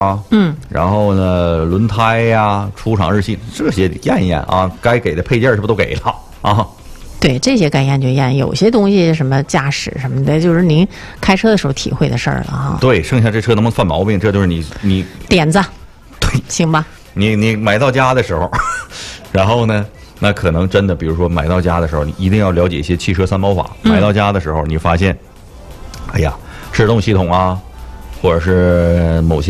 然后呢，轮胎呀、出厂日期这些验一验啊，该给的配件是不是都给了啊？ 对，这些该验就验，有些东西什么驾驶什么的，就是您开车的时候体会的事儿了啊。 对，剩下这车能不能犯毛病，这就是你点子， 对， 行吧？ 你买到家的时候，然后呢，那可能真的，比如说买到家的时候，你一定要了解一些汽车三包法。买到家的时候，你发现，哎呀，制动系统啊，或者是某些